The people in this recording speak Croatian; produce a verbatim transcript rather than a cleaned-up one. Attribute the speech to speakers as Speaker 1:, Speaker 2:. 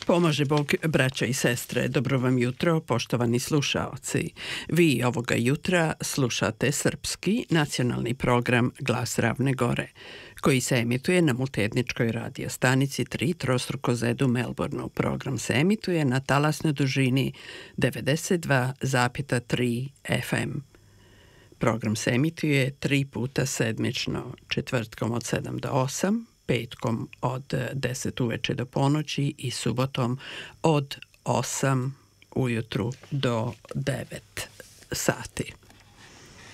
Speaker 1: Pomaže Bog, braća i sestre, dobro vam jutro, poštovani slušaoci. Vi ovoga jutra slušate srpski nacionalni program Glas Ravne Gore, koji se emituje na multietničkoj radio stanici tri trostruko zed u Melbourneu. Program se emituje na talasnoj dužini devedeset dva zarez tri ef em. Program se emituje tri puta sedmično, četvrtkom od sedam do osam, petkom od deset uveče do ponoći i subotom od osam ujutru do devet sati.